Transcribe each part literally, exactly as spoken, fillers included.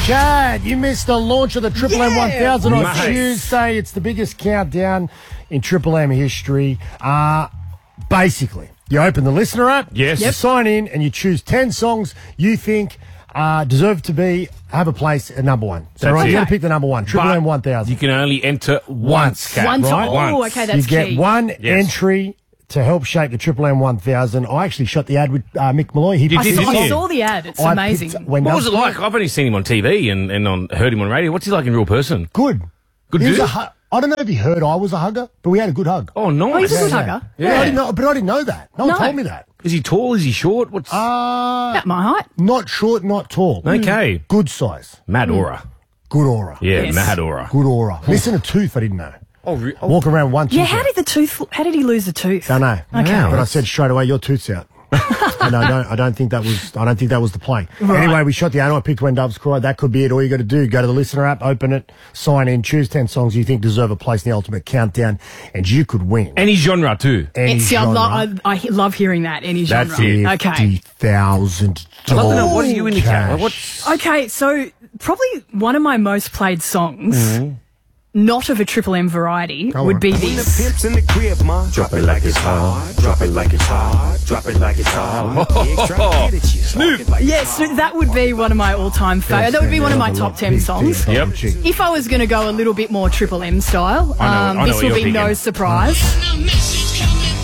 Chad, you missed the launch of the Triple Yeah, M one thousand on nice. Tuesday. It's the biggest countdown in Triple M history. Uh, basically, you open the listener app, Yes. you Yep. sign in, and you choose ten songs you think uh, deserve to be have a place at number one. So, That's right, it. you got to pick the number one. Triple But M one thousand. You can only enter once, Kat. One right? time. Oh, Once. okay, that's you get key. one Yes. entry to help shape the Triple M one thousand. I actually shot the ad with uh, Mick Malloy. He You I did, saw, didn't I you? saw the ad. It's I amazing. picked when What was it Doves- like? I've only seen him on T V and, and on heard him on radio. What's he like in real person? Good. Good He was dude? a hu- I don't know if he heard I was a hugger, but we had a good hug. Oh, nice. Oh, he's a good Yeah. hugger. Yeah, I didn't know, but I didn't know that. No one No. told me that. Is he tall? Is he short? What's Uh, About my height. not short, not tall. okay? Good size. Mad aura. Good aura. Yeah, Yes. mad aura. Good aura. Missing a tooth, I didn't know. Oh, re- oh. Walk around one tooth. Yeah, how did the tooth? How did he lose the tooth? Don't know. Okay. But I said straight away, your tooth's out. And I don't. I don't think that was. I don't think that was the play. Right. Anyway, we shot the ad. I picked When Doves Cry. That could be it. All you got to do, go to the listener app, open it, sign in, choose ten songs you think deserve a place in the ultimate countdown, and you could win. Any genre too. Any It's, I, genre. lo- I, I love hearing that. Any genre. That's it. Okay. Fifty thousand I'd love to know, dollars. what are you indicate? What's Okay, so probably one of my most played songs, Mm-hmm. not of a Triple M variety, Go would on. be When the this. pimp's in the crib, ma. Drop it like it's hot. Drop it like it's hot. Drop it like it's hot. Pigs trying to get at you. Snoop. Yes, so that would be one of my all-time favourites. That would be one of my top ten songs. Yep. If I was going to go a little bit more Triple M style, I know- um, I know this what will you're be no thinking. surprise.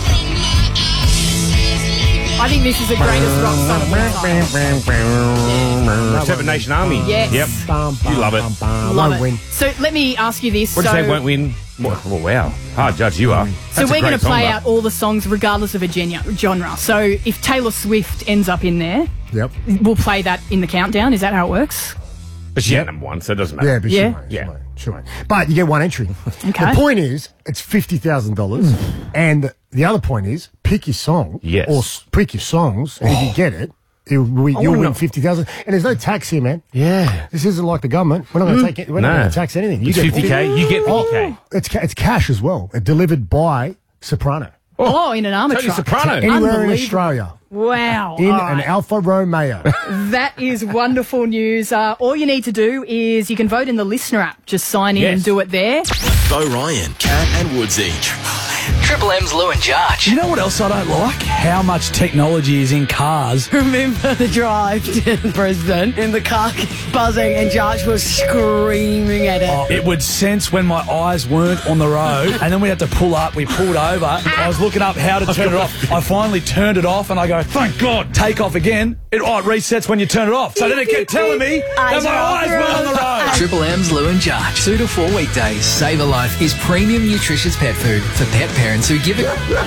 I think this is the greatest rock song of all time. Seven Nation Army? Yes. Yep. You love it. Love Won't it. win. So let me ask you this. What do so, you say? Won't win. Well, well, wow. Hard judge you are. so That's a we're going great to play song, out all the songs regardless of a genu- genre. So if Taylor Swift ends up in there, Yep. we'll play that in the countdown. Is that how it works? But she had number one, so it doesn't matter. Yeah, but Yeah. she won't. She Yeah. won't. She won't. But you get one entry. Okay. The point is, it's fifty thousand dollars, and the other point is, pick your song. Yes. Or s- pick your songs, and if you get it, you'll, we, you'll wanna win know- fifty thousand. And there's no tax here, man. Yeah. This isn't like the government. We're not going to take it. We're not No. going to tax anything. It's fifty K. You get Oh, fifty K. it's ca- it's cash as well. It delivered by Soprano Oh, in an armour Tony truck. Soprano. anywhere in Unbelievable. Australia Wow. in All an right. Alfa Romeo. That is wonderful news. Uh, all you need to do is you can vote in the listener app. Just sign in Yes. and do it there. Bo Ryan, Cat and Woodsy. Triple M's Lou and Jarch. You know what else I don't like? How much technology is in cars. Remember the drive to Brisbane and the car buzzing and Jarch was screaming at it. Oh, it would sense when my eyes weren't on the road, and then we had to pull up. We pulled over. I was looking up how to turn it off. I finally turned it off, and I go, thank God, take off again. It, oh, it resets when you turn it off. So then it kept telling me that my eyes were on the road. Triple M's Lou and Jarch. Two to four weekdays. Save a Life is premium nutritious pet food for pet parents who give it.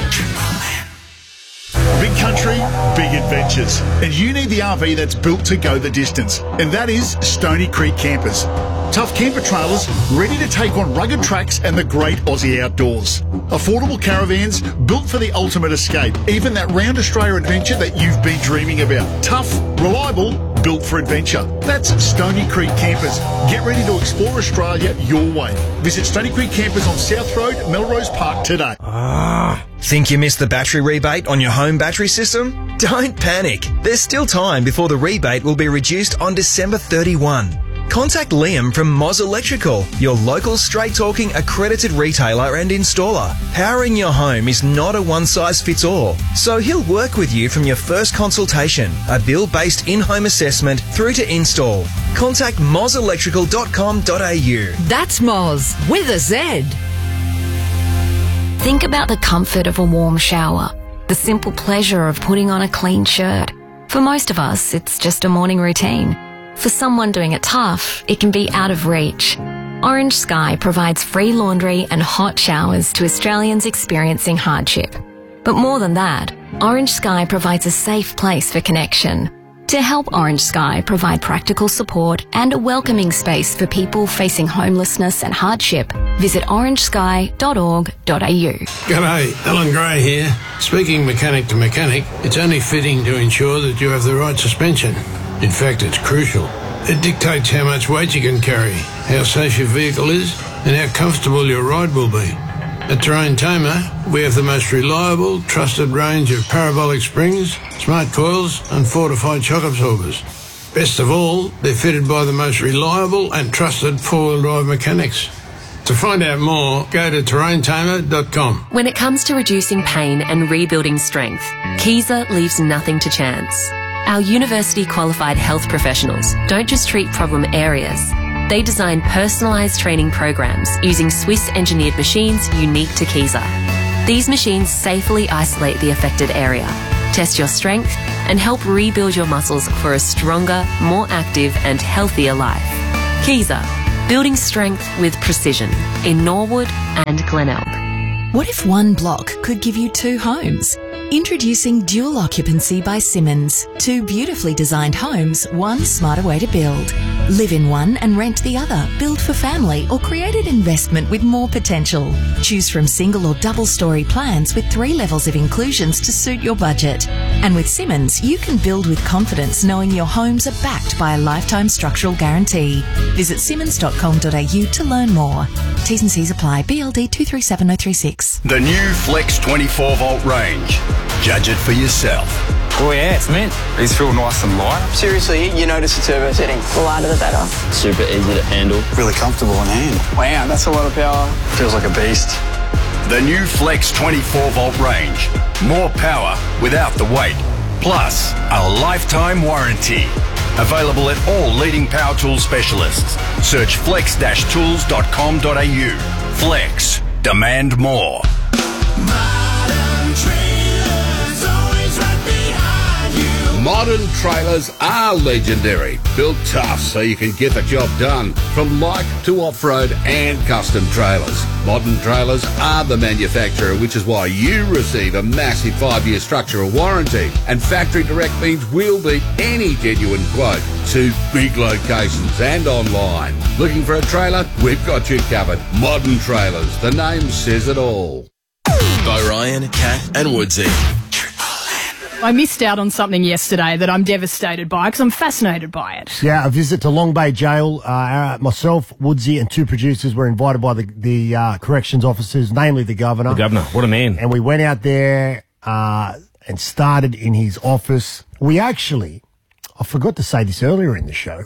Big country, big adventures. And you need the R V that's built to go the distance. And that is Stony Creek Campers. Tough camper trailers ready to take on rugged tracks and the great Aussie outdoors. Affordable caravans built for the ultimate escape. Even that round Australia adventure that you've been dreaming about. Tough, reliable, built for adventure. That's Stony Creek Campers. Get ready to explore Australia your way. Visit Stony Creek Campers on South Road, Melrose Park today. Think you missed the battery rebate on your home battery system? Don't panic. There's still time before the rebate will be reduced on December thirty-first. Contact Liam from Moz Electrical, your local straight-talking accredited retailer and installer. Powering your home is not a one-size-fits-all, so he'll work with you from your first consultation, a bill-based in-home assessment through to install. Contact moz electrical dot com dot a u. That's Moz with a Z. Think about the comfort of a warm shower, the simple pleasure of putting on a clean shirt. For most of us, it's just a morning routine. For someone doing it tough, it can be out of reach. Orange Sky provides free laundry and hot showers to Australians experiencing hardship. But more than that, Orange Sky provides a safe place for connection. To help Orange Sky provide practical support and a welcoming space for people facing homelessness and hardship, visit orange sky dot org dot a u. G'day, Alan Gray here. Speaking mechanic to mechanic, it's only fitting to ensure that you have the right suspension. In fact, it's crucial. It dictates how much weight you can carry, how safe your vehicle is, and how comfortable your ride will be. At Terrain Tamer, we have the most reliable, trusted range of parabolic springs, smart coils, and fortified shock absorbers. Best of all, they're fitted by the most reliable and trusted four-wheel drive mechanics. To find out more, go to terrain tamer dot com. When it comes to reducing pain and rebuilding strength, Keyser leaves nothing to chance. Our university-qualified health professionals don't just treat problem areas. They design personalised training programs using Swiss-engineered machines unique to Keyser. These machines safely isolate the affected area, test your strength, and help rebuild your muscles for a stronger, more active and healthier life. Keyser, building strength with precision in Norwood and Glenelg. What if one block could give you two homes? Introducing Dual Occupancy by Simmons. Two beautifully designed homes, one smarter way to build. Live in one and rent the other. Build for family or create an investment with more potential. Choose from single or double story plans with three levels of inclusions to suit your budget. And with Simmons, you can build with confidence knowing your homes are backed by a lifetime structural guarantee. Visit simmons dot com dot a u to learn more. T's and C's apply. B L D two three seven zero three six. The new Flex twenty-four volt range. Judge it for yourself. Oh yeah, it's mint. These feel nice and light. Seriously, you notice the turbo settings. The lighter the better. Super easy to handle. Really comfortable in hand. Wow, that's a lot of power. Feels like a beast. The new Flex twenty-four volt range. More power without the weight. Plus, a lifetime warranty. Available at all leading power tool specialists. Search flex dash tools dot com dot a u. Flex. Demand more. Modern trailers are legendary, built tough so you can get the job done, from light to off-road and custom trailers. Modern trailers are the manufacturer, which is why you receive a massive five-year structural warranty, and factory direct means we'll beat any genuine quote to big locations and online. Looking for a trailer? We've got you covered. Modern Trailers, the name says it all. By Ryan, Kat and Woodsy. I missed out on something yesterday that I'm devastated by because I'm fascinated by it. Yeah, a visit to Long Bay Jail. Uh, myself, Woodsy, and two producers were invited by the, the uh, corrections officers, namely the governor. The governor, what a man. And we went out there uh, and started in his office. We actually, I forgot to say this earlier in the show,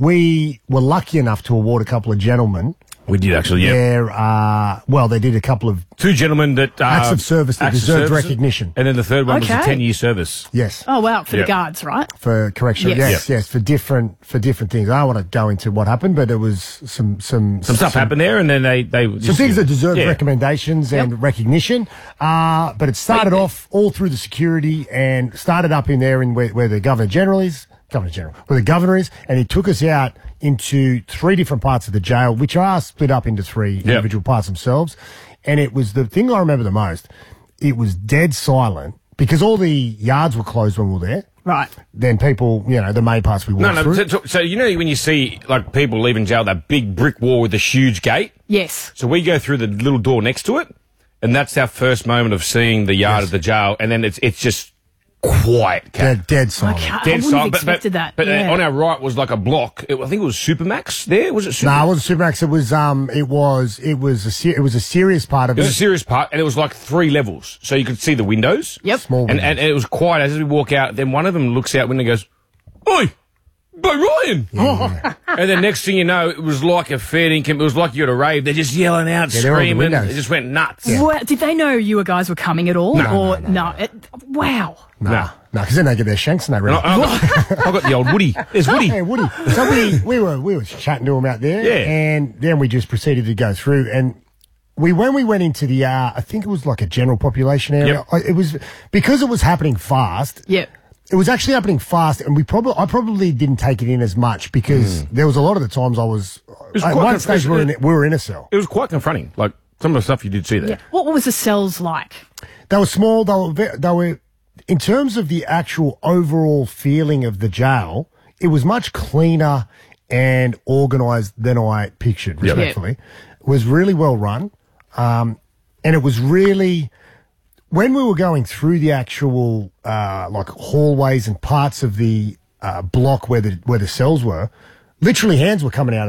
we were lucky enough to award a couple of gentlemen. We did actually, yeah. Their, uh, well, they did a couple of... Two gentlemen that... Uh, acts of service that deserved recognition. And then the third one Okay. was a ten-year service. Yes. Oh, wow, for Yep. the guards, right? For correction, Yes. yes, Yep. yes, for different for different things. I don't want to go into what happened, but it was some some Some stuff happened there, and then they... they Some just- things that deserve yeah. recommendations and recognition. Uh, but it started off all through the security and started up in there in where, where the Governor General is, Governor General, where the Governor is, and he took us out into three different parts of the jail, which are split up into three individual parts themselves. And it was the thing I remember the most. It was dead silent because all the yards were closed when we were there. Right. Then people, you know, the main parts we No, walked no. through. So, so you know when you see like people leaving jail, that big brick wall with the huge gate. Yes. So we go through the little door next to it, and that's our first moment of seeing the yard of the jail, and then it's it's just quiet. Dead, dead silent. Okay, I Dead wouldn't have silent. But, expected but, that. but uh, yeah. on our right was like a block. It, I think it was Supermax. There was it. Super- No, it wasn't Supermax. It was um, it was it was a se- it was a serious part of It it. was a serious part, and it was like three levels, so you could see the windows. Yep. Small And, and, and it was quiet as we walk out. Then one of them looks out window and goes, "Oi, Bo Ryan!" And then next thing you know, it was like a fair income. It was like you at a rave. They're just yelling out, Yeah, they're on the screaming. windows. It just went nuts. What, did they know you guys were coming at all? No. or no? It, wow. Nah, no, because then they get their shanks and they run. I, I, got, I got the old Woody. There's Woody. Hey, Woody. So we, we were we were chatting to him out there, Yeah. and then we just proceeded to go through. And we when we went into the, uh, I think it was like a general population area. Yep. I, it was because it was happening fast. Yep. It was actually happening fast, and we probably I probably didn't take it in as much because there was a lot of the times I was. was At quite one conf- stage, we were, in, we were in a cell. It was quite confronting. Like some of the stuff you did see there. Yeah. What, what was the cells like? They were small. They were, ve- they were, in terms of the actual overall feeling of the jail, it was much cleaner and organised than I pictured, Yep. respectfully. It was really well run. Um, and it was really, when we were going through the actual, uh, like hallways and parts of the, uh, block where the, where the cells were, literally hands were coming out of the,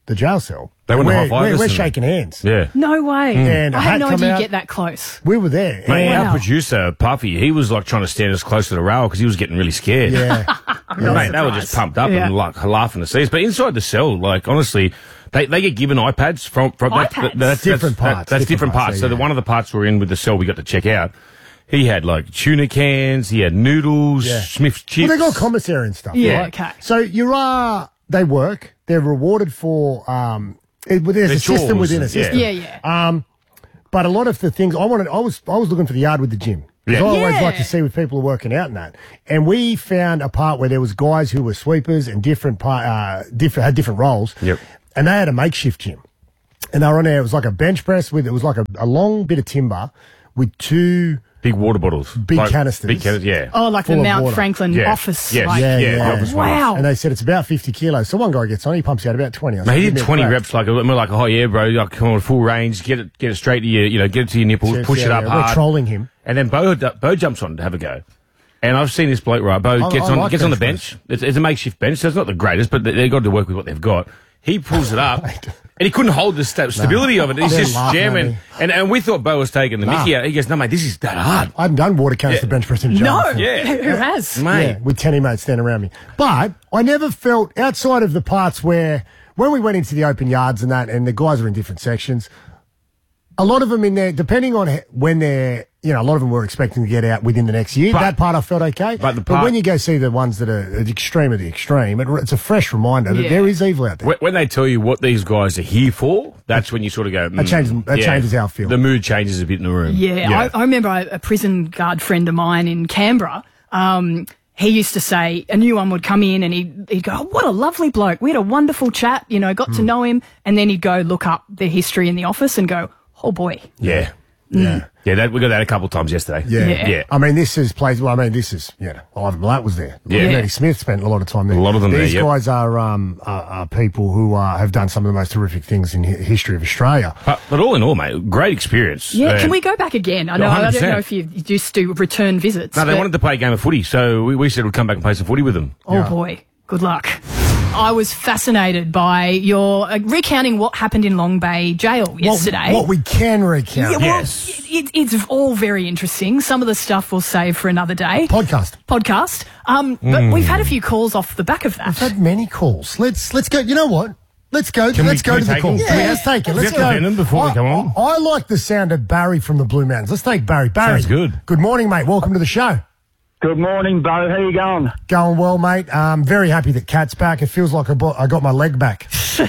the jail cell. They want to we're, high five we're, us we're and- shaking hands. Yeah. No way. And I a had hat no come idea out. you get that close. We were there. Mate, and- our producer, Puffy, he was like trying to stand us close to the rail because he was getting really scared. Yeah. Mate, they were just pumped up Yeah. and like laughing to see us. But inside the cell, like honestly, they, they get given iPads from from that, iPads? that- that's Different that's, that- parts, that's different different parts, parts. yeah, So the yeah. one of the parts we're in with the cell we got to check out. He had like tuna cans, he had noodles, Yeah. Smith's chips. Well, they got commissary and stuff. Yeah, right? okay. So you are, they work, they're rewarded for, um, it, well, there's The a system chores, within a yeah. system. Yeah, yeah. Um, but a lot of the things I wanted, I was, I was looking for the yard with the gym. 'Cause Yeah. I always Yeah. like to see with people working out and that. And we found a part where there was guys who were sweepers and different, part, uh, different, had different roles. Yep. And they had a makeshift gym. And they were on there, it was like a bench press with, it was like a, a long bit of timber with two Big water bottles. big Like, canisters. Big canisters, yeah. Oh, like Full the of Mount water. Franklin Yeah. office. Yes. Like, Yeah, Yeah, yeah. the office ones. Wow. And they said it's about fifty kilos. So one guy gets on, he pumps out about twenty. I was Mate, like, he "Give did me a twenty crack." reps like, we're like, oh yeah, bro, like, come on, full range, get it, get it straight to your, you know, get it to your nipples, Yes, push yeah, it up yeah. hard. We're trolling him. And then Bo, Bo jumps on to have a go. And I've seen this bloke, right? Bo I- gets I on like gets on the bench bench. It's, it's a makeshift bench, so it's not the greatest, but they- they've got to work with what they've got. He pulls it up, and he couldn't hold the sta- stability of it. He's They're just laughing at jamming. me. And and we thought Bo was taking the Nah. mickey out. He goes, no, mate, this is that hard. I haven't done water canister Yeah. bench press in a jail No. before. Yeah. Who has? Mate. Yeah, with ten mates standing around me. But I never felt, outside of the parts where, when we went into the open yards and that, and the guys are in different sections, a lot of them in there, depending on he- when they're, you know, a lot of them were expecting to get out within the next year. But- that part I felt okay. but the part- when you go see the ones that are the extreme of the extreme, it, it's a fresh reminder that Yeah. there is evil out there. When- When they tell you what these guys are here for, that's when you sort of go. Mm, changes- that changes how I feel. The mood changes a bit in the room. Yeah, I, I remember a, a prison guard friend of mine in Canberra. Um, he used to say a new one would come in and he'd, he'd go, oh, what a lovely bloke. We had a wonderful chat, you know, got to know him. And then he'd go look up their history in the office and go, oh boy. yeah. Yeah. Yeah, that, we got that a couple of times yesterday. Yeah. Yeah. Yeah. I mean, this is plays. Well, I mean, this is, you know, Ivan Blatt was there. Yeah. Eddie Smith spent a lot of time there. A lot of them there, These yep. guys are, um, are, are people who uh, have done some of the most horrific things in hi- history of Australia. But, but all in all, mate, great experience. Yeah, Uh, can we go back again? I know, one hundred I don't percent. know if you used to return visits. No, they but- wanted to play a game of footy, so we, we said we'd come back and play some footy with them. Oh boy, good luck. I was fascinated by your uh, recounting what happened in Long Bay Jail yesterday. What, what we can recount. Yeah, well, it, it's all very interesting. Some of the stuff we'll save for another day. Podcast. Podcast. Um, but Mm. we've had a few calls off the back of that. I've had many calls. Let's let's go. You know what? Let's go. Can we- let's can go we to the take calls. them? Yeah, Yeah. let's take it. Let's Let's get go. to them before we I, come on. I, I like the sound of Barry from the Blue Mountains. Let's take Barry. Barry. Sounds good. Good morning, mate. Welcome to the show. Good morning, Bo. How you going? Going well, mate. I'm very happy that Kat's back. It feels like I, bought, I got my leg back.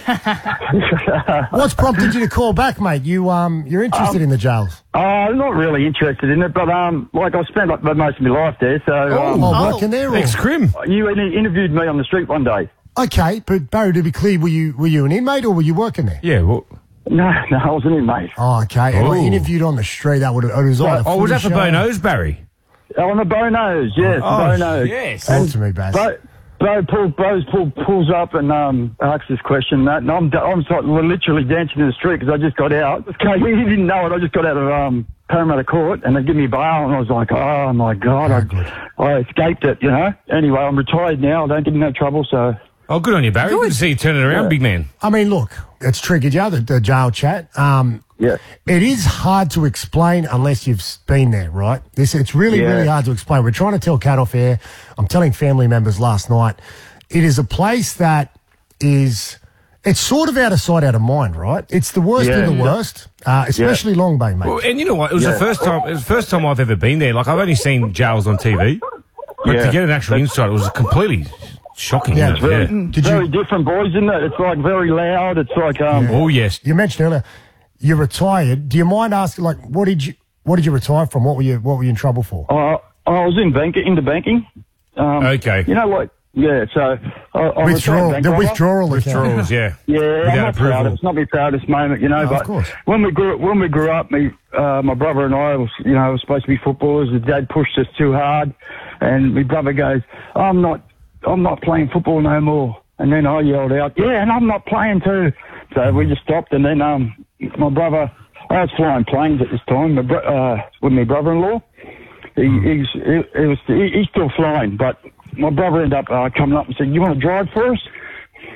What's prompted you to call back, mate? You um, you're interested Um, in the jails? Oh, I'm not really interested in it, but um, like I spent like, most of my life there, so um, Oh, working there. Or? Ex-crim. you in- interviewed me on the street one day. Okay, but Barry, to be clear, were you were you an inmate or were you working there? Yeah, well, No, no, I wasn't in, mate. Oh, okay. And I Oh. interviewed on the street. That would have. It was either oh, was that for footy show- Bono's, Barry? On the Bonos, yes, Oh, the Bonos. yes. Talk to me, Baz. Bo, Bo, pull, Bo's pull, pulls up and um, asks this question, and that, and I'm, I'm sort of literally dancing in the street because I just got out. Okay, he didn't know it. I just got out of um, Parramatta Court, and they give me bail, and I was like, oh my God, I, I escaped it, you know. Anyway, I'm retired now. I don't get in no trouble, so. Oh, good on you, Barry. Good to see you turning around, Yeah. big man. I mean, look, it's triggered you, the, the jail chat. Um, Yeah. It is hard to explain unless you've been there, right? This It's really, Yeah. really hard to explain. We're trying to tell Cat off air. I'm telling family members last night. It is a place that is, it's sort of out of sight, out of mind, right? It's the worst Yeah. of the worst, uh, especially Long Bay, mate. Well, and you know what? It was Yeah. the first time. It was the first time I've ever been there. Like I've only seen jails on T V, but Yeah. to get an actual insight, it was completely shocking. Yeah. Wasn't it? Yeah. Very, Did you- very different, boys, isn't it? It's like very loud. It's like, um, Oh yes. You mentioned earlier, you're retired. Do you mind asking, like, what did you, what did you retire from? What were you, what were you in trouble for? I, I was in bank, into banking. Um, Okay. You know, like, yeah, so I, I Withdrawal, retired the bank robber. withdrawal account. Withdrawals. Yeah. Yeah, Without I'm not proud. approval. It's not my proudest moment, you know. No, of but course. when we grew when we grew up, me, uh, my brother and I was, you know, were supposed to be footballers. The dad pushed us too hard, and my brother goes, "I'm not, I'm not playing football no more." And then I yelled out, "Yeah, and I'm not playing too." So we just stopped, and then um, my brother, I was flying planes at this time, my bro- uh, with my brother-in-law. He, he's, he, he was, he, he's still flying, but my brother ended up uh, coming up and said, "You want to drive for us?"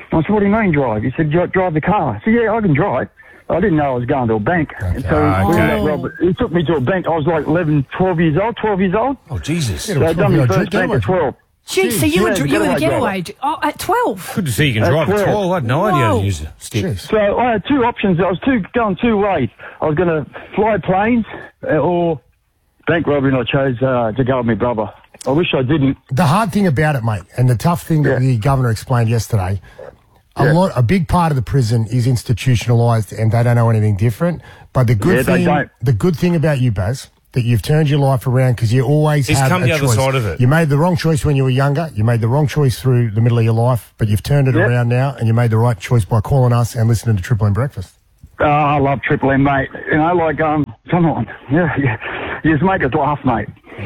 I said, what do you mean drive? He said, "Dri- drive the car. I said, yeah, I can drive. I didn't know I was going to a bank. And so Ah, we okay. met Robert. He took me to a bank. I was like eleven, twelve years old, twelve years old. Oh, Jesus. So I'd done my first bank at twelve. Gee, so you were, Yeah, dr- you were the getaway getaway oh, at twelve? Good to see you can At drive at twelve. twelve. I had no idea how Whoa. to use a stick. So I had two options. I was two going two ways. I was going to fly planes uh, or bank robbery, and I chose uh, to go with my brother. I wish I didn't. The hard thing about it, mate, and the tough thing that the governor explained yesterday, a Yeah. lot, a big part of the prison is institutionalised, and they don't know anything different. But the good Yeah, they thing, don't. the good thing about you, Baz, that you've turned your life around because you always He's have come a the other choice. side of it. You made the wrong choice when you were younger. You made the wrong choice through the middle of your life, but you've turned it Yep. around now, and you made the right choice by calling us and listening to Triple M Breakfast. Oh, I love Triple M, mate. You know, like, um, come on. Yeah, yeah. You just make us laugh, mate.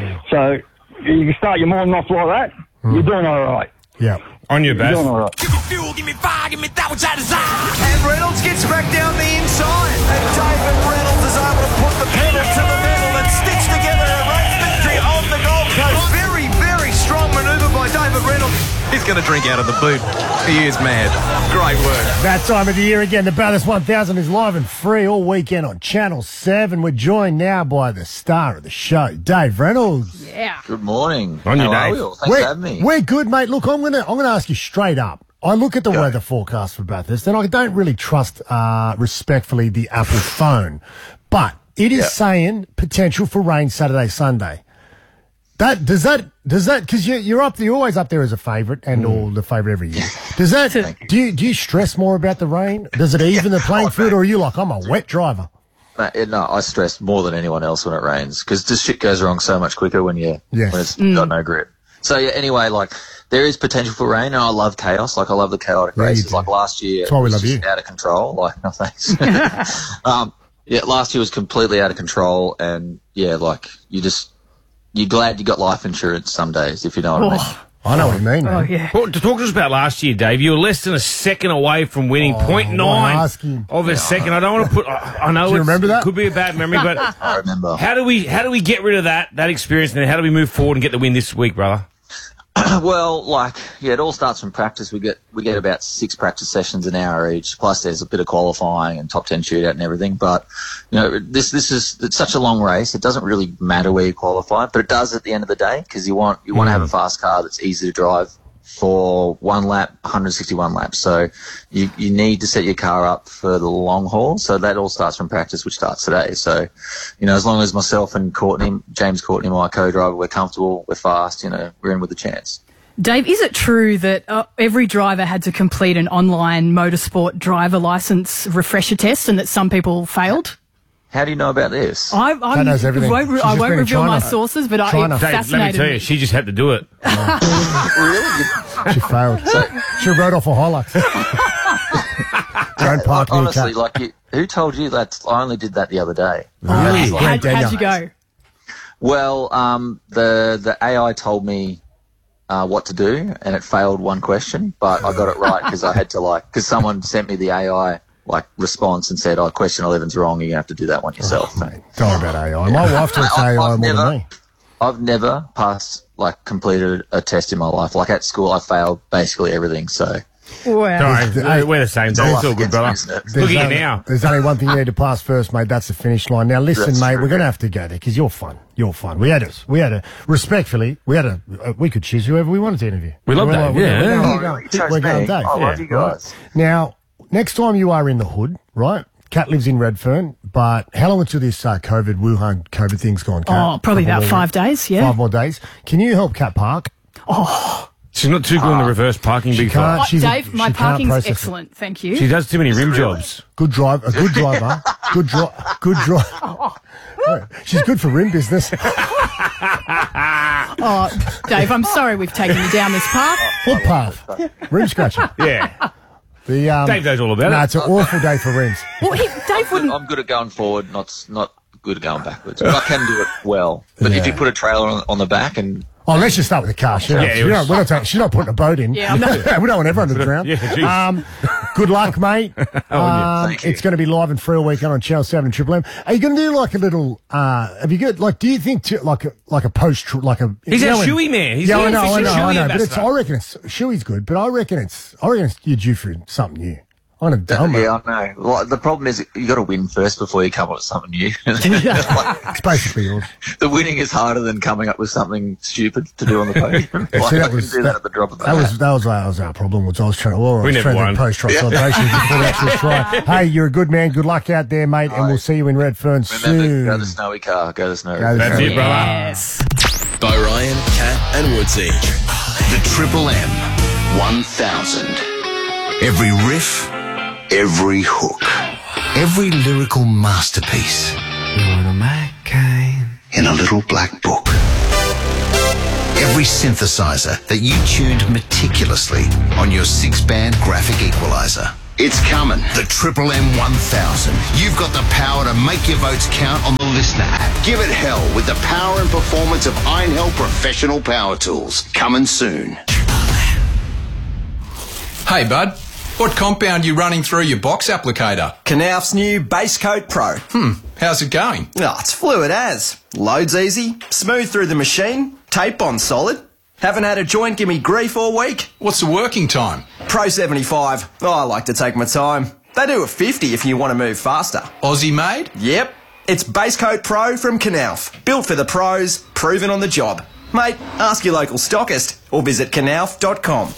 So you can start your morning off like that, you're doing all right. Yeah. On your You're Baz. doing all right. Fuel, give me fire, give me that which I desire. And Reynolds gets back down the inside. And David Reynolds is able to put the pedal to the metal and stitch together a race victory on the Gold Coast. Very, very strong manoeuvre by David Reynolds. He's going to drink out of the boot. He is mad. Great work. That time of the year again, the Bathurst one thousand is live and free all weekend on Channel seven. We're joined now by the star of the show, Dave Reynolds. Yeah. Good morning. On your How are Dave. we all? Thanks we're, for having me. We're good, mate. Look, I'm gonna I'm gonna ask you straight up. I look at the Go. weather forecast for Bathurst, and I don't really trust, uh, respectfully, the Apple phone, but it is Yeah. saying potential for rain Saturday, Sunday. That does that does that because you you're up you're always up there as a favourite and all the favourite every year. Does that do you do you stress more about the rain? Does it even the playing field, or are you like I'm a wet driver? No, it- no, I stress more than anyone else when it rains because this shit goes wrong so much quicker when you Yes. when it's got no grip. So yeah, anyway, like there is potential for rain, and I love chaos. Like I love the chaotic Yeah, you races. do. Like last year, That's why it we was love just you. out of control. Like no thanks. um, yeah, last year was completely out of control, and yeah, like you just you're glad you got life insurance some days, if you know what I mean. Oh, I know what you mean, Oh, man. yeah. Well, to talk to us about last year, Dave, you were less than a second away from winning Oh, point why nine ask him? of a second. I don't want to put. I, I know Do you it's- remember that? It could be a bad memory, but I remember. how do we how do we get rid of that that experience, and then how do we move forward and get the win this week, brother? Well, like, yeah, it all starts from practice. We get we get about six practice sessions an hour each. Plus, there's a bit of qualifying and top ten shootout and everything. But you know, this this is it's such a long race. It doesn't really matter where you qualify, but it does at the end of the day because you want you want to have a fast car that's easy to drive for one lap, one hundred sixty-one laps. So you you need to set your car up for the long haul. So that all starts from practice, which starts today. So, you know, as long as myself and Courtney, James Courtney, my co-driver, we're comfortable, we're fast, you know, we're in with a chance. Dave, is it true that uh, every driver had to complete an online motorsport driver license refresher test and that some people failed? How do you know about this? I, I'm, That knows everything. Won't, re- She's I just won't been in reveal my China. sources, but I, China. it Dave, Dave, let me fascinated tell me. you, she just had to do it. She failed. She rode off a Hilux. Don't park near Honestly, cat. like, you, who told you that? I only did that the other day. Really? That's like- How'd, Brent how'd you Daniel. go? Well, um, the the A I told me uh, what to do, and it failed one question, but I got it right because I had to like because someone sent me the A I like response and said, "Oh, question eleven's wrong. You're gonna have to do that one yourself." Oh, mate, don't worry about A I. My wife talks A I I've more never- than me. I've never passed like completed a test in my life. Like at school, I failed basically everything. So Wow. Don't worry, we're, we're the same, Dave. It's all good, brother. Isn't it? Look at you only, now. There's only one thing you need to pass first, mate. That's the finish line. Now, listen, That's mate, true. we're going to have to go there because you're fun. You're fun. We had a, we had a, respectfully, we had a, uh, we could choose whoever we wanted to interview. We love We're Dave, like, we're yeah. going- Oh, We're going, you chose we're going me. Dave. I love Yeah, you guys. right. Now, next time you are in the hood, right? Kat lives in Redfern, but how long until this uh, COVID, Wuhan COVID thing's gone, Kat? Oh, probably Couple about more five weeks? days, yeah. Five more days. Can you help Kat park? Oh, She's not too good in the reverse parking, big can't. fella. She's a- Dave, my she can't parking's process it. excellent. Thank you. She does too many rim jobs. Good drive, a good driver, good dri good drive. She's good for rim business. Oh, Dave, I'm sorry we've taken you down this path. What path? Rim scratching. Yeah. The, um, Dave knows all about no, it. it's an awful day for rims. Well, he, Dave wouldn't. I'm good at going forward, not not good at going backwards. But I can do it well. But if Yeah. you put a trailer on, on the back and Oh, let's just start with the car. She Yeah, don't- it she was- don't- we're not taking- she's not putting a boat in. Yeah, I'm not- we don't want everyone to drown. Yeah, geez. um, Good luck, mate. Oh, um, Thank you. it's going to be live and free all weekend on Channel Seven and Triple M. Are you going to do like a little? Uh, have you got like? Do you think to, like a like a post like a? He's you our know, when- Shuey man. He's yeah, the I know, I official know, I Shuey know. But it's, ambassador. I reckon it's Shuey's good, but I reckon it's I reckon it's, you're due for something new. I'm gonna dumb Yeah, I know. Well, the problem is you got to win first before you come up with something new. It's basically yours. The winning is harder than coming up with something stupid to do on the podium. Yeah, Like, see, I that can was do that, that, at the drop of the that was hat. that was that was our problem. Was I was trying to well, I We was never trying won. to post try Yeah. celebrations before the actual try. Hey, you're a good man. Good luck out there, mate, and we'll see you in Redfern Remember, soon. go the snowy car. Go the snowy Go the That's snowy it, brother. Yes. By Ryan, Kat, and Woodsy. The Triple M one thousand. Every riff, every hook, every lyrical masterpiece. In a little black book. Every synthesizer that you tuned meticulously on your six-band graphic equalizer. It's coming. The Triple M one thousand. You've got the power to make your votes count on the Listener app. Give it hell with the power and performance of Iron Hell Professional Power Tools. Coming soon. Hey, bud. What compound you running through your box applicator? Knauf's new Base Coat Pro. Hmm, how's it going? Oh, it's fluid as. Loads easy, smooth through the machine, tape on solid. Haven't had a joint give me grief all week. What's the working time? Pro seventy-five. Oh, I like to take my time. They do a fifty if you want to move faster. Aussie made? Yep. It's Base Coat Pro from Knauf. Built for the pros, proven on the job. Mate, ask your local stockist or visit knauf dot com.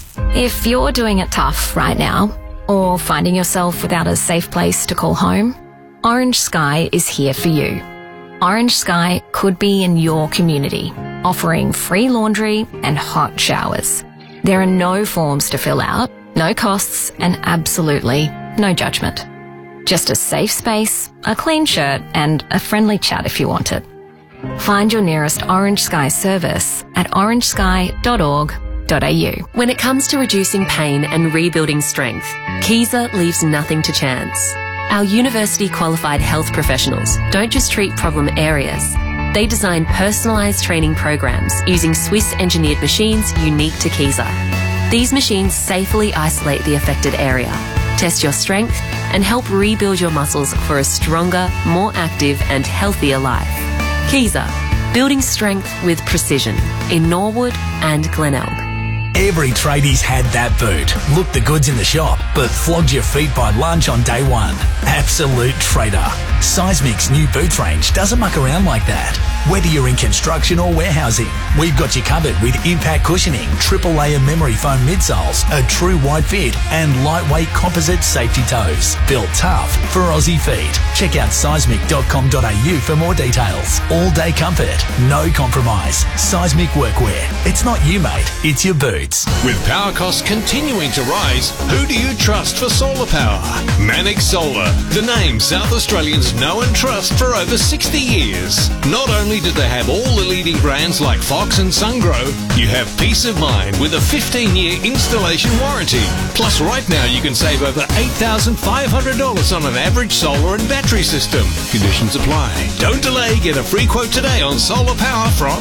If you're doing it tough right now, or finding yourself without a safe place to call home, Orange Sky is here for you. Orange Sky could be in your community, offering free laundry and hot showers. There are no forms to fill out, no costs, and absolutely no judgment. Just a safe space, a clean shirt, and a friendly chat if you want it. Find your nearest Orange Sky service at orange sky dot org dot a u. When it comes to reducing pain and rebuilding strength, Keyser leaves nothing to chance. Our university qualified health professionals don't just treat problem areas. They design personalised training programs using Swiss engineered machines unique to Keyser. These machines safely isolate the affected area, test your strength, and help rebuild your muscles for a stronger, more active and healthier life. Keyser, building strength with precision in Norwood and Glenelg. Every tradie's had that boot. Looked the goods in the shop, but flogged your feet by lunch on day one. Absolute traitor. Seismic's new boots range doesn't muck around like that. Whether you're in construction or warehousing, we've got you covered with impact cushioning, triple layer memory foam midsoles, a true wide fit, and lightweight composite safety toes. Built tough for Aussie feet. Check out seismic dot com dot a u for more details. All day comfort, no compromise. Seismic workwear. It's not you, mate. It's your boots. With power costs continuing to rise, who do you trust for solar power? Manic Solar, the name South Australians know and trust for over sixty years. Not only do they have all the leading brands like Fox and SunGrow, you have peace of mind with a fifteen year installation warranty. Plus right now you can save over eight thousand five hundred dollars on an average solar and battery system. Conditions apply. Don't delay, get a free quote today on solar power from...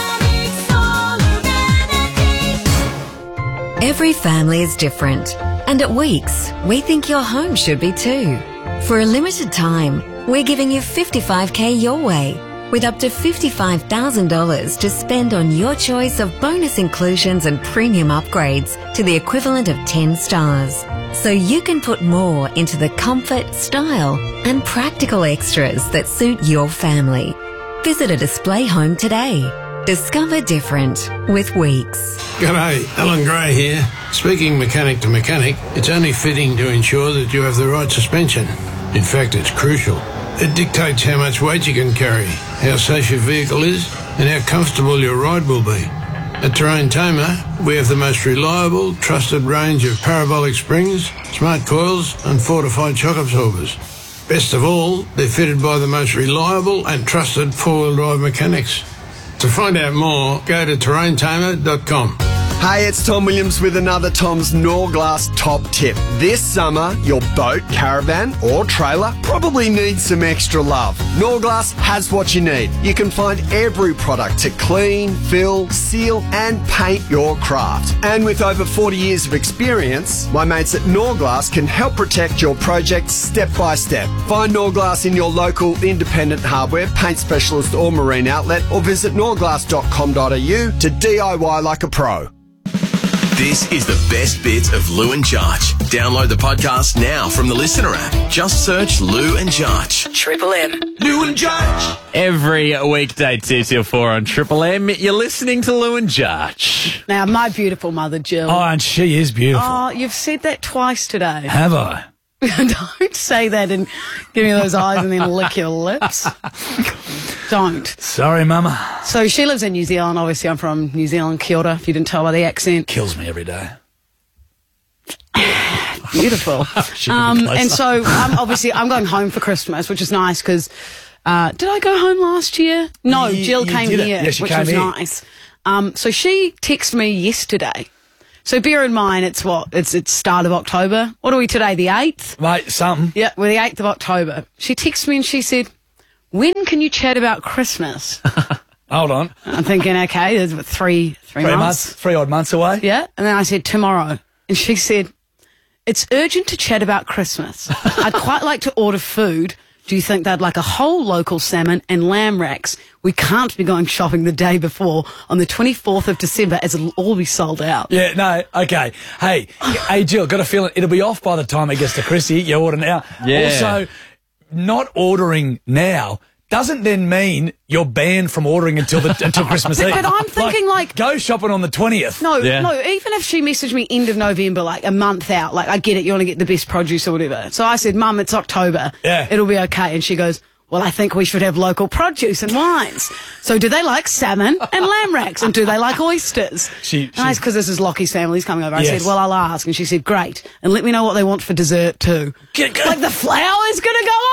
Every family is different, and at Weeks, we think your home should be too. For a limited time, we're giving you fifty-five K your way, with up to fifty-five thousand dollars to spend on your choice of bonus inclusions and premium upgrades to the equivalent of ten stars. So you can put more into the comfort, style, and practical extras that suit your family. Visit a display home today. Discover different with Weeks. G'day, Alan Gray here. Speaking mechanic to mechanic, it's only fitting to ensure that you have the right suspension. In fact, it's crucial. It dictates how much weight you can carry, how safe your vehicle is, and how comfortable your ride will be. At Terrain Tamer, we have the most reliable, trusted range of parabolic springs, smart coils, and fortified shock absorbers. Best of all, they're fitted by the most reliable and trusted four-wheel drive mechanics. To find out more, go to terrain tamer dot com. Hey, it's Tom Williams with another Tom's Norglass top tip. This summer, your boat, caravan or trailer probably needs some extra love. Norglass has what you need. You can find every product to clean, fill, seal and paint your craft. And with over forty years of experience, my mates at Norglass can help protect your project step by step. Find Norglass in your local independent hardware, paint specialist or marine outlet, or visit norglass dot com dot a u to D I Y like a pro. This is the best bits of Lou and Jarch. Download the podcast now from the Listener app. Just search Lou and Jarch. Triple M. Lou and Jarch. Every weekday two till four on Triple M, you're listening to Lou and Jarch. Now, my beautiful mother, Jill. Oh, and she is beautiful. Oh, you've said that twice today. Have I? Don't say that and give me those eyes and then lick your lips. Don't. Sorry, Mama. So she lives in New Zealand. Obviously, I'm from New Zealand, Kia ora, if you didn't tell by the accent. Kills me every day. Beautiful. um, and so, um, obviously, I'm going home for Christmas, which is nice because, uh, did I go home last year? No, You- Jill you came did it. here, Yeah, she which came was here. nice. Um, so she texted me yesterday. So bear in mind, it's what? It's it's start of October. What are we today, the eighth? Mate, something. Yeah, we're the eighth of October. She texted me and she said, when can you chat about Christmas? Hold on. I'm thinking, okay, there's what, three, three, Three months. months, three odd months away. Yeah. And then I said, tomorrow. And she said, it's urgent to chat about Christmas. I'd quite like to order food. Do you think they'd like a whole local salmon and lamb racks? We can't be going shopping the day before on the twenty-fourth of December as it'll all be sold out. Yeah, no, okay. Hey, hey, Jill, got a feeling it'll be off by the time it gets to Chrissy. You order now. Yeah. Also, not ordering now doesn't then mean you're banned from ordering until the until Christmas Eve. But I'm thinking, like- go shopping on the twentieth. No, no, even if she messaged me end of November, like a month out, like I get it, you want to get the best produce or whatever. So I said, Mum, it's October. Yeah. It'll be okay. And she goes, well, I think we should have local produce and wines. So do they like salmon and lamb racks? And do they like oysters? She, Nice, because this is Lockie's family's coming over. I Yes. said, well, I'll ask. And she said, great. And let me know what they want for dessert too. Like the flour's going to go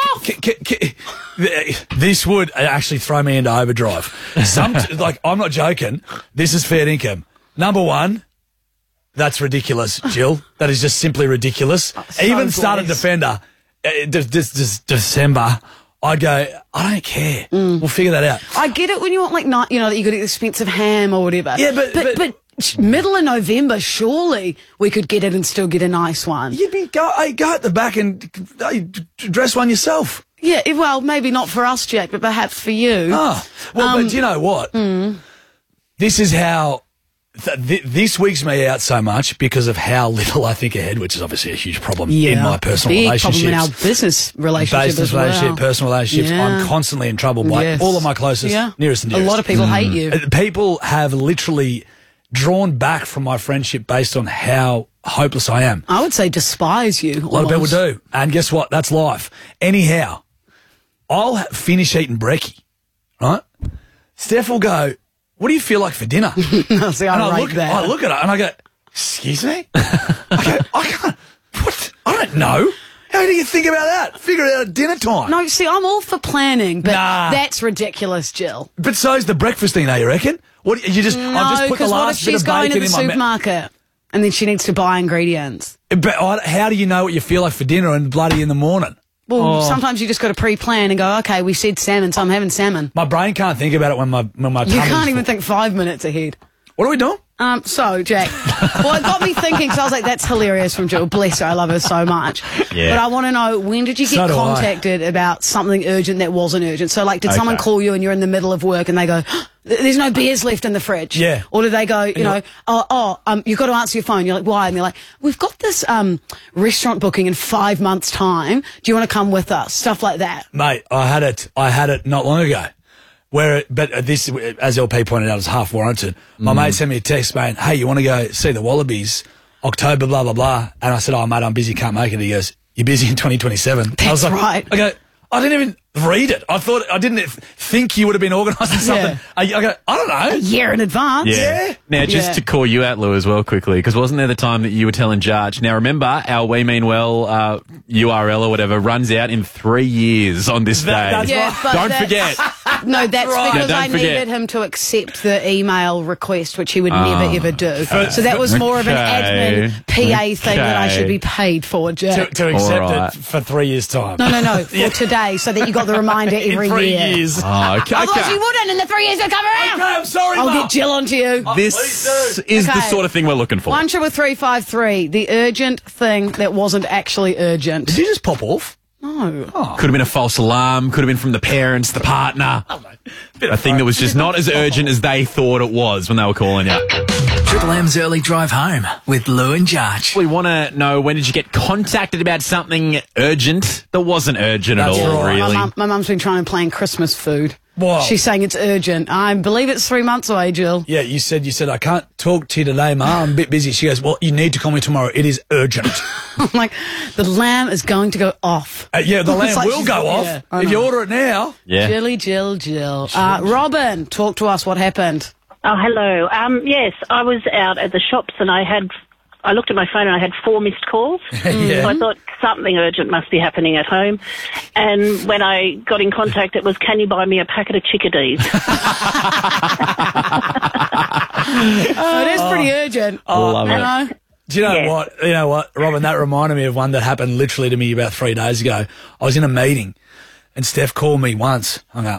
off. This would actually throw me into overdrive. Some, like, I'm not joking. This is fair income. Number one, that's ridiculous, Jill. That is just simply ridiculous. so Even started blessed. Defender, uh, this, this, this December, I'd go, I don't care. We'll figure that out. I get it when you want like night, you know, that you got expensive ham or whatever. Yeah, but- but, but- but middle of November, surely we could get it and still get a nice one. You'd be, go, hey, go at the back and hey, dress one yourself. Yeah, well, maybe not for us, Jack, but perhaps for you. Oh, well, Um, but do you know what? Mm. This is how th- th- this weeks me out so much because of how little I think ahead, which is obviously a huge problem Yeah, in my personal big relationships. problem in our business relationship Business as well. relationship, personal relationships. Yeah. I'm constantly in trouble by Yes. all of my closest, Yeah. nearest and A dearest. lot of people hate you. Uh, People have literally drawn back from my friendship based on how hopeless I am. I would say despise you. A lot of people do. And guess what? That's life. Anyhow, I'll ha- finish eating brekkie, right? Steph will go, what do you feel like for dinner? See, I and I rate look, that. I look at her and I go, excuse me? I go, I can't, what? I don't know. How do you think about that? Figure it out at dinner time. No, see, I'm all for planning, but Nah. that's ridiculous, Jill. But so's the breakfast thing, though, you reckon? What, you just, No, I've just put the because what if last bit she's of going bacon to the in my mouth. supermarket and then she needs to buy ingredients? But I, how do you know what you feel like for dinner and bloody in the morning? Well, Oh. sometimes you just got to pre-plan and go, okay, we said salmon, so I'm having salmon. My brain can't think about it when my, when my You tummy's can't even full. think five minutes ahead. What are we doing? Um, so, Jack, well, it got me thinking, so I was like, that's hilarious from Jill. Bless her, I love her so much. Yeah. But I want to know, when did you So get do I. contacted about something urgent that wasn't urgent? So, like, did someone Okay. call you and you're in the middle of work and they go, there's no beers left in the fridge? Yeah. Or do they go, you know, oh, oh um, you've got to answer your phone. You're like, why? And they're like, we've got this um, restaurant booking in five months' time. Do you want to come with us? Stuff like that. Mate, I had it. I had it not long ago. Where, it, but this, as L P pointed out, is half warranted. My mate sent me a text saying, "Hey, you want to go see the Wallabies, October, blah blah blah?" And I said, "Oh, mate, I'm busy, can't make it." He goes, "You're busy in twenty twenty-seven." I was That's like, right. I go, I didn't even. read it. I thought I didn't think you would have been organising something. Yeah. I, I go, I don't know. A year in advance. Yeah. Now, just Yeah. to call you out, Lou, as well, quickly, because wasn't there the time that you were telling Jarch? Now, remember, our We Mean Well uh, U R L or whatever runs out in three years on this That- day. that's Yeah, but Don't that's- forget. No, that's Right. because No, don't I forget. needed him to accept the email request, which he would Oh. never ever do. So that was more of an Okay. admin P A thing that I should be paid for, To, Jack. to accept All right. it for three years' time. No, no, no, for today, so that you got the reminder every in three year. years. Oh, okay. Otherwise, okay. you wouldn't in the three years that come around. Okay, I'm sorry, I'll Mum. get Jill onto you. This is the Okay. sort of thing we're looking for. One triple three five three. The urgent thing that wasn't actually urgent. Did you just pop off? No. Could have been a false alarm, could have been from the parents, the partner. A thing that was just not as urgent as they thought it was when they were calling you. Triple M's early drive home with Lou and Jarch. We want to know, when did you get contacted about something urgent that wasn't urgent That's at all, right. really? My, mum, my mum's been trying to plan Christmas food. Whoa. She's saying it's urgent. I believe it's three months away, Jill. Yeah, you said, you said, I can't talk to you today, Ma. I'm a bit busy. She goes, well, you need to call me tomorrow. It is urgent. I'm like, the lamb is going to go off. Uh, yeah, the It's lamb like will she's- go off. yeah, I if you know. order it now. Yeah. Jilly, Jill, Jill. Uh, Robin, talk to us. What happened? Oh, hello. Um, yes, I was out at the shops and I had, I looked at my phone and I had four missed calls. Yeah. So I thought something urgent must be happening at home. And when I got in contact, it was, can you buy me a packet of chickadees? Oh, it is pretty urgent. Oh, Love you it. know? Do you know Yeah. what? You know what, Robin? That reminded me of one that happened literally to me about three days ago. I was in a meeting, and Steph called me once. Hung up.